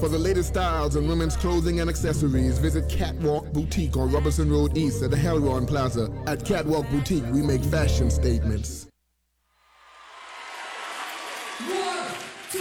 For the latest styles in women's clothing and accessories, visit Catwalk Boutique on Robertson Road East at the Hellron Plaza. At Catwalk Boutique, we make fashion statements.